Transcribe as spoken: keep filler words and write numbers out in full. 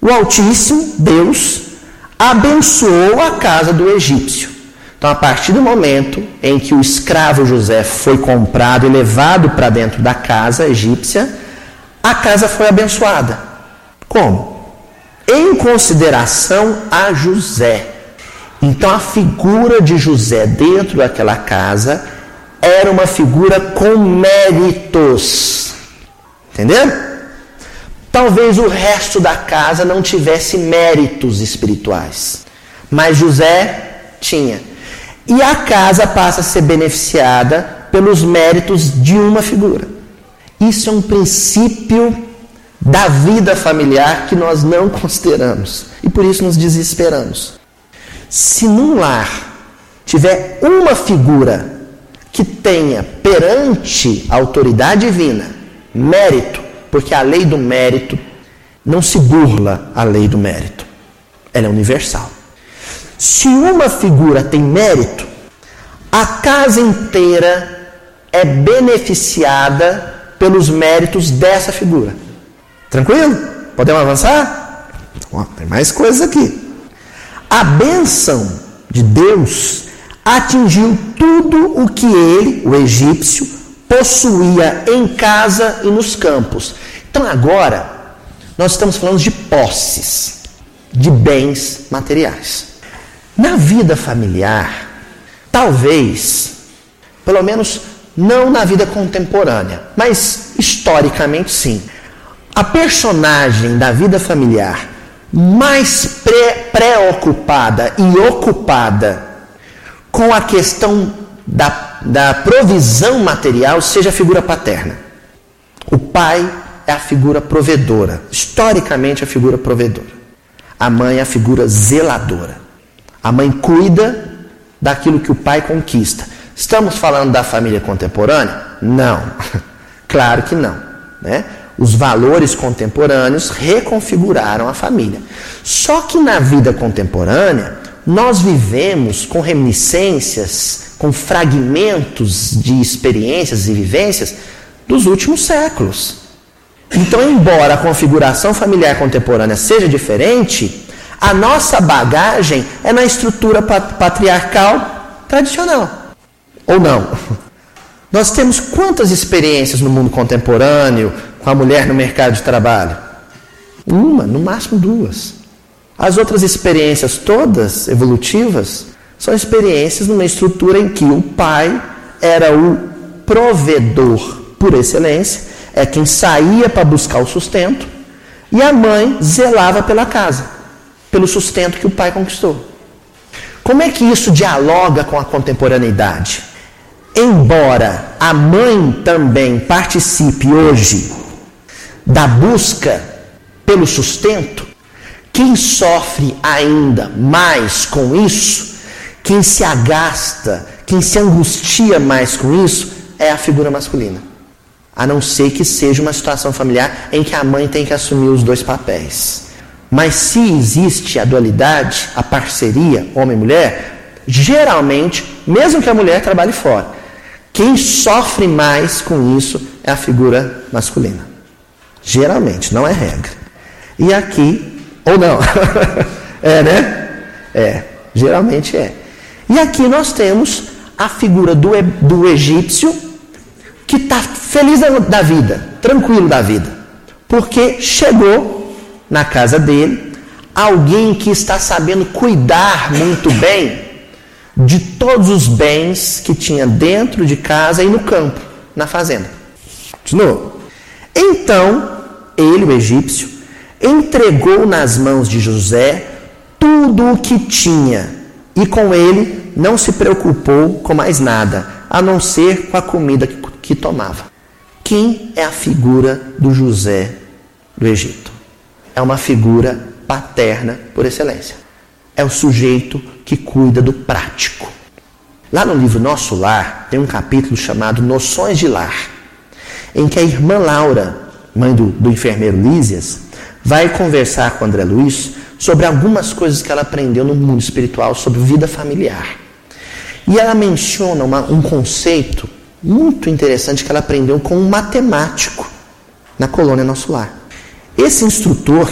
o Altíssimo, Deus, abençoou a casa do egípcio. Então, a partir do momento em que o escravo José foi comprado e levado para dentro da casa egípcia, a casa foi abençoada. Como? Em consideração a José. Então, a figura de José dentro daquela casa era uma figura com méritos. Entenderam? Talvez o resto da casa não tivesse méritos espirituais, mas José tinha. E a casa passa a ser beneficiada pelos méritos de uma figura. Isso é um princípio da vida familiar que nós não consideramos e por isso nos desesperamos. Se num lar tiver uma figura que tenha perante a autoridade divina mérito, porque a lei do mérito não se burla a lei do mérito. Ela é universal. Se uma figura tem mérito, a casa inteira é beneficiada pelos méritos dessa figura. Tranquilo? Podemos avançar? Ó, tem mais coisas aqui. A bênção de Deus atingiu tudo o que ele, o egípcio, possuía em casa e nos campos. Então agora, nós estamos falando de posses, de bens materiais. Na vida familiar, talvez, pelo menos não na vida contemporânea, mas historicamente sim, a personagem da vida familiar mais pré- preocupada e ocupada com a questão da da provisão material seja a figura paterna. O pai é a figura provedora, historicamente a figura provedora. A mãe é a figura zeladora. A mãe cuida daquilo que o pai conquista. Estamos falando da família contemporânea? Não, claro que não, né? Os valores contemporâneos reconfiguraram a família. Só que na vida contemporânea, nós vivemos com reminiscências, com fragmentos de experiências e vivências dos últimos séculos. Então, embora a configuração familiar contemporânea seja diferente, a nossa bagagem é na estrutura patriarcal tradicional. Ou não? Nós temos quantas experiências no mundo contemporâneo com a mulher no mercado de trabalho? Uma, no máximo duas. As outras experiências todas evolutivas são experiências numa estrutura em que o pai era o provedor por excelência, é quem saía para buscar o sustento, e a mãe zelava pela casa, pelo sustento que o pai conquistou. Como é que isso dialoga com a contemporaneidade? Embora a mãe também participe hoje da busca pelo sustento, quem sofre ainda mais com isso, quem se agasta, quem se angustia mais com isso, é a figura masculina. A não ser que seja uma situação familiar em que a mãe tem que assumir os dois papéis. Mas se existe a dualidade, a parceria, homem e mulher, geralmente, mesmo que a mulher trabalhe fora, quem sofre mais com isso é a figura masculina. Geralmente, não é regra. E aqui, ou não, é, né? É, geralmente é. E aqui nós temos a figura do, do egípcio que está feliz da, da vida, tranquilo da vida, porque chegou na casa dele alguém que está sabendo cuidar muito bem de todos os bens que tinha dentro de casa e no campo, na fazenda. Continua. Então, ele, o egípcio, entregou nas mãos de José tudo o que tinha e com ele não se preocupou com mais nada, a não ser com a comida que, que tomava. Quem é a figura do José do Egito? É uma figura paterna por excelência. É o sujeito que cuida do prático. Lá no livro Nosso Lar, tem um capítulo chamado Noções de Lar, em que a irmã Laura, mãe do, do enfermeiro Lísias, vai conversar com André Luiz sobre algumas coisas que ela aprendeu no mundo espiritual sobre vida familiar. E ela menciona uma, um conceito muito interessante que ela aprendeu com um matemático na colônia Nosso Lar. Esse instrutor,